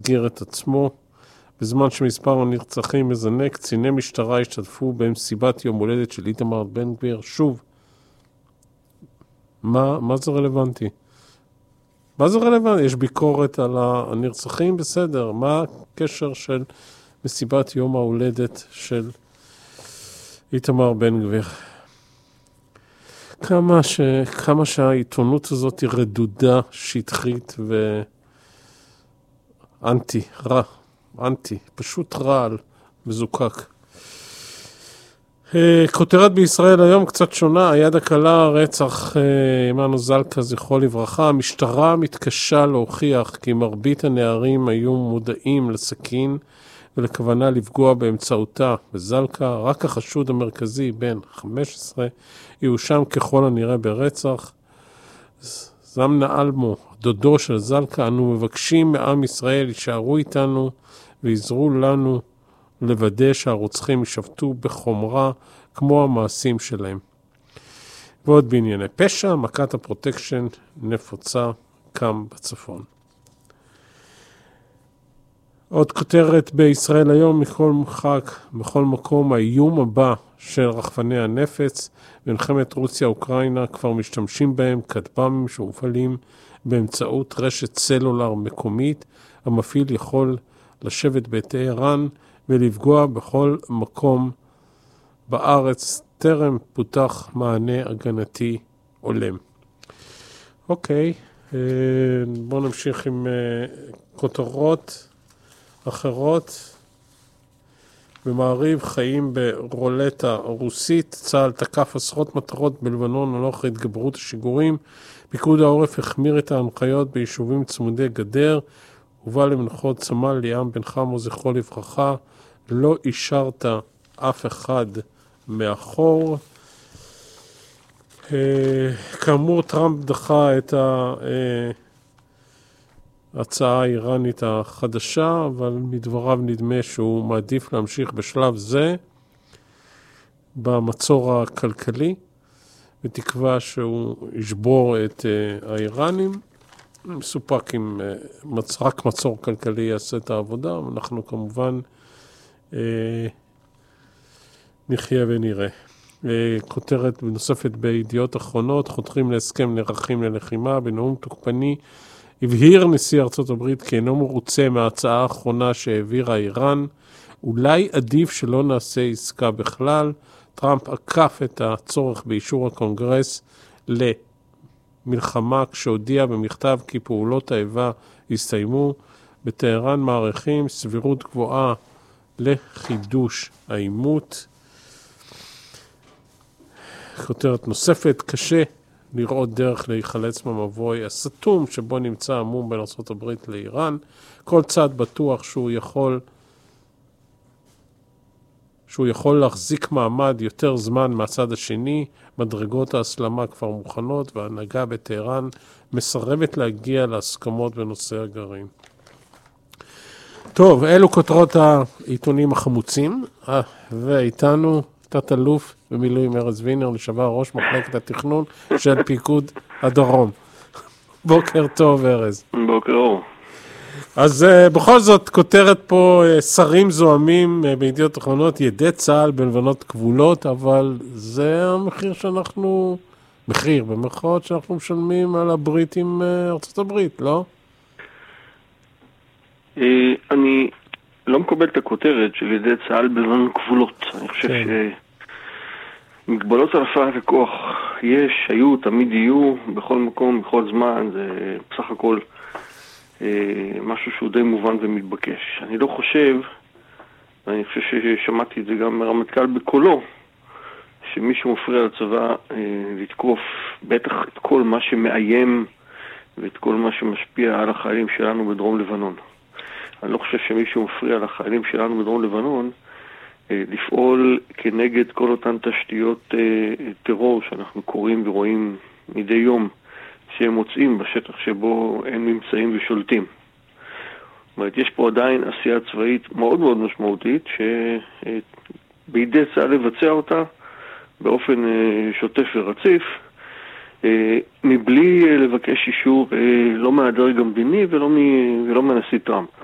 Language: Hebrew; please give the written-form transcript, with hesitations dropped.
מסגיר את עצמו. בזמן שמספר הנרצחים מזנק, קציני משטרה השתתפו במסיבת יום הולדת של איתמר בן גביר. שוב, מה זה רלוונטי? מה זה רלוונטי? יש ביקורת על הנרצחים, בסדר. מה הקשר של מסיבת יום ההולדת של איתמר בן גביר? כמה שהעיתונות הזאת היא רדודה, שטחית אנטי, פשוט רעל, מזוקק. כותרת בישראל היום קצת שונה, היד הקלה, רצח עמנו זלקה, זכרו לברכה. המשטרה מתקשה להוכיח כי מרבית הנערים היו מודעים לסכין ולכוונה לפגוע באמצעותה בזלקה. רק החשוד המרכזי בן 15 יואשם ככל הנראה ברצח. זמנה אלמו, דודו של זלקה, אנו מבקשים מעם ישראל יישארו איתנו ויעזרו לנו לוודא שהרוצחים ישפטו בחומרה כמו המעשים שלהם. ועוד בענייני פשע, מכת הפרוטקשן נפוצה קם בצפון. עוד כותרת בישראל היום, בכל מקום, האיום הבא של רחפני הנפץ, במלחמת רוסיה-אוקראינה כבר משתמשים בהם כטב"מים שמופעלים באמצעות רשת סלולר מקומית. המפעיל יכול לשבת בטהרן ולפגוע בכל מקום בארץ, טרם פותח מענה הגנתי הולם. אוקיי, בואו נמשיך עם כותרות אחרות. במעריב חיים ברולטה רוסית, צה"ל תקף עשרות מטרות בלבנון לנוכח התגברות השיגורים. פיקוד העורף החמיר את ההנחיות ביישובים צמודי גדר. הובא למנחות סמל ליאם בן חמו, זכרו לברכה. לא אישרת אף אחד מאחור. כאמור, טראמפ דחה את ההצעה האיראנית החדשה, אבל מדבריו נדמה שהוא מעדיף להמשיך בשלב זה במצור הכלכלי, בתקווה שהוא ישבור את האיראנים. מסופק אם רק מצור כלכלי יעשה את העבודה, אנחנו כמובן נחיה ונראה. כותרת נוספת בידיעות אחרונות, חותרים להסכם נערכים ללחימה. בנאום תוקפני הבהיר נשיא ארצות הברית כי אינו מרוצה מההצעה האחרונה שהעבירה איראן. אולי עדיף שלא נעשה עסקה בכלל. טראמפ עקף את הצורך באישור הקונגרס למלחמה כשהודיע במכתב כי פעולות האיבה הסתיימו. בטהרן מעריכים סבירות גבוהה לחידוש העימות. כותרת נוספת, קשה לראות דרך להיחלץ מהמבוי הסתום שבו נמצא המום בין ארצות הברית לאיראן. כל צד בטוח שהוא יכול להחזיק מעמד יותר זמן מהצד השני. מדרגות ההסלמה כבר מוכנות וההנהגה בטהרן מסרבת להגיע להסכמות בנושא הגרעין. טוב, אלו כותרות העיתונים החמוצים, ואיתנו תת אלוף במילואים ארז וינר, לשעבר ראש מחלקת התכנון של פיקוד הדרום. בוקר טוב ארז. בוקר אור. אז בכל זאת כותרת פה שרים זוהמים בידיעות אחרונות, ידי צה"ל בלבנות כבולות, אבל זה המחיר מחיר במרכאות שאנחנו משלמים על הברית עם ארצות הברית, לא? אני לא מקבל את הכותרת של ידי צה"ל בלבנות כבולות. אני חושב שמגבלות על הפעלת הכוח היו, תמיד יהיו, בכל מקום, בכל זמן. זה בסך הכל משהו שהוא די מובן ומתבקש. אני לא חושב, ואני חושב ששמעתי את זה גם מרמטכ"ל בקולו, שמישהו מפריע לצבא לתקוף בטח את כל מה שמאיים ואת כל מה שמשפיע על החיילים שלנו בדרום לבנון. אני לא חושב שמישהו מפריע לחיילים שלנו בדרום לבנון לפעול כנגד כל אותן תשתיות טרור שאנחנו קוראים ורואים מדי יום שהם מוצאים בשטח שבו הם נמצאים ושולטים. זאת אומרת, יש פה עדיין עשייה צבאית מאוד מאוד משמעותית שבידי צה"ל לבצע אותה באופן שוטף ורציף, מבלי לבקש אישור לא מהדרג המדיני ולא מהנשיא טראמפ.